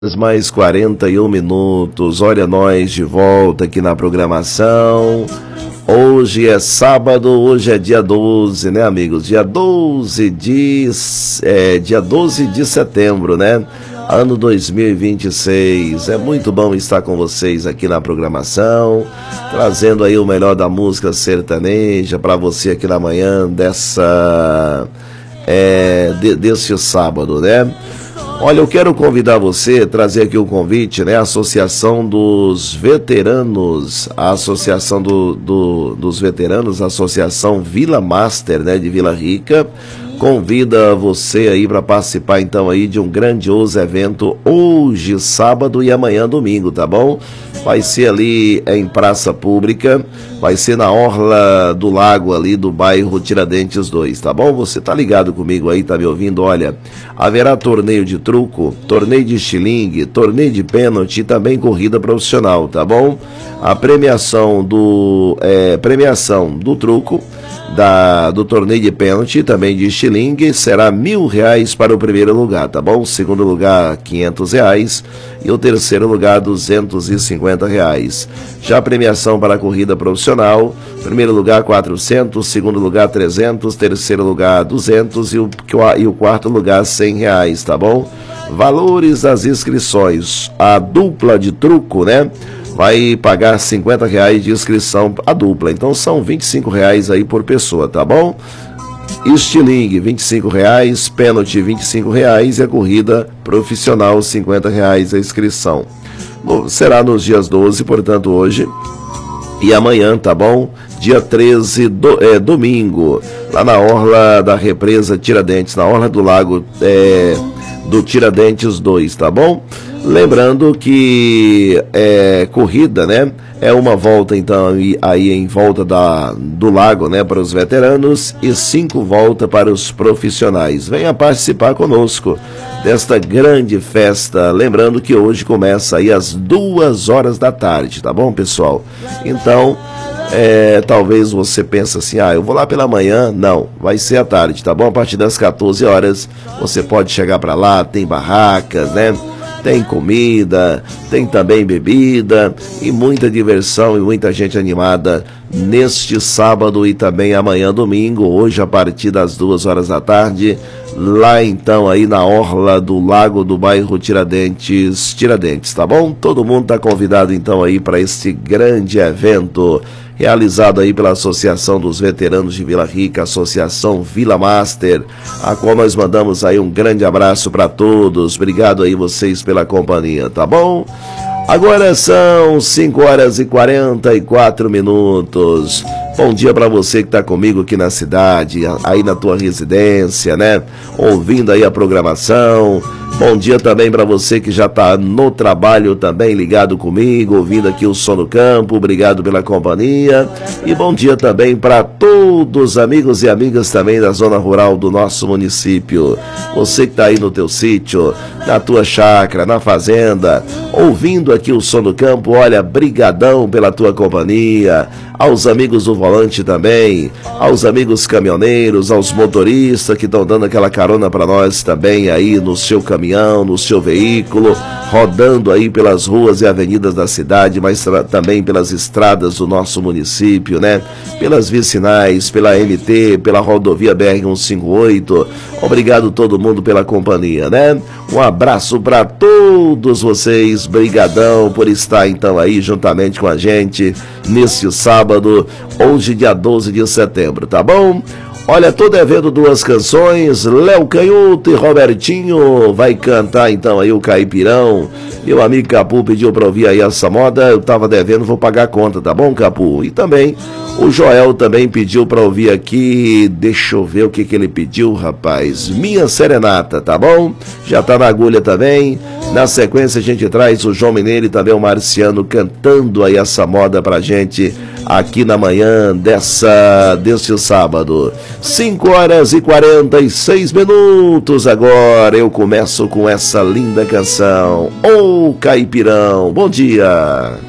Mais 41 minutos, olha nós de volta aqui na programação. Hoje é sábado, hoje é dia 12, né, amigos? Dia 12 de setembro, né? Ano 2026. É muito bom estar com vocês aqui na programação, trazendo aí o melhor da música sertaneja para você aqui na manhã desse sábado, né? Olha, eu quero convidar você, trazer aqui o convite, né? A Associação dos Veteranos, a Associação dos Veteranos, a Associação Vila Master, né? De Vila Rica, convida você aí para participar então aí de um grandioso evento hoje, sábado e amanhã, domingo, tá bom? Vai ser ali em praça pública, vai ser na Orla do Lago ali do bairro Tiradentes 2, tá bom? Você tá ligado comigo aí, tá me ouvindo? Olha, haverá torneio de truco, torneio de estilingue, torneio de pênalti e também corrida profissional, tá bom? A premiação do truco, do torneio de pênalti e também de estilingue será R$1.000 para o primeiro lugar, tá bom? Segundo lugar, R$500 e o terceiro lugar, R$250. Já a premiação para a corrida profissional, primeiro lugar, R$400, segundo lugar, R$300, terceiro lugar, R$200 e o quarto lugar, R$100, tá bom? Valores das inscrições, a dupla de truco, né? Vai pagar R$50 de inscrição a dupla, então são R$25 aí por pessoa, tá bom? Estilingue, R$25, pênalti, R$25 e a corrida profissional, R$50 a inscrição. Será nos dias 12, portanto hoje e amanhã, tá bom? Dia 13, domingo, lá na Orla da Represa Tiradentes, na Orla do Lago do Tiradentes 2, tá bom? Lembrando que corrida, né? É uma volta então aí em volta do lago, né? Para os veteranos e 5 voltas para os profissionais. Venha participar conosco desta grande festa. Lembrando que hoje começa aí às 2 horas da tarde, tá bom, pessoal? Então, talvez você pense assim, eu vou lá pela manhã. Não, vai ser à tarde, tá bom? A partir das 14 horas você pode chegar para lá, tem barracas, né? Tem comida, tem também bebida e muita diversão e muita gente animada neste sábado e também amanhã, domingo, hoje a partir das 2 horas da tarde, lá então aí na Orla do Lago do bairro Tiradentes, tá bom? Todo mundo está convidado então aí para este grande evento realizado aí pela Associação dos Veteranos de Vila Rica, Associação Vila Master, a qual nós mandamos aí um grande abraço para todos. Obrigado aí vocês pela companhia, tá bom? Agora são 5 horas e 44 minutos. Bom dia para você que está comigo aqui na cidade, aí na tua residência, né? Ouvindo aí a programação. Bom dia também para você que já está no trabalho também ligado comigo, ouvindo aqui o Som no Campo. Obrigado pela companhia. E bom dia também para todos os amigos e amigas também da zona rural do nosso município. Você que está aí no teu sítio, na tua chácara, na fazenda, ouvindo aqui o Som no Campo, olha, brigadão pela tua companhia. Aos amigos do volante também, aos amigos caminhoneiros, aos motoristas que estão dando aquela carona para nós também aí no seu caminhão, no seu veículo, rodando aí pelas ruas e avenidas da cidade, mas também pelas estradas do nosso município, né? Pelas vicinais, pela MT, pela rodovia BR-158. Obrigado todo mundo pela companhia, né? Um abraço para todos vocês, brigadão por estar então aí juntamente com a gente neste sábado, hoje dia 12 de setembro, tá bom? Olha, tô devendo 2 canções, Léo Canhoto e Robertinho vai cantar então aí o Caipirão. Meu amigo Capu pediu pra ouvir aí essa moda, eu tava devendo, vou pagar a conta, tá bom, Capu? E também o Joel também pediu pra ouvir aqui, deixa eu ver o que ele pediu, rapaz. Minha Serenata, tá bom? Já tá na agulha também. Na sequência a gente traz o João Mineiro e também o Marciano cantando aí essa moda pra gente aqui na manhã deste sábado. 5 horas e 46 minutos agora. Eu começo com essa linda canção, Ô Caipirão. Bom dia.